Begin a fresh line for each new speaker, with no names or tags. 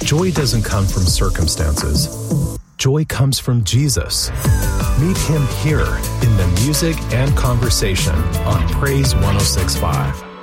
Joy doesn't come from circumstances. Joy comes from Jesus. Meet him here in the music and conversation on Praise 106.5.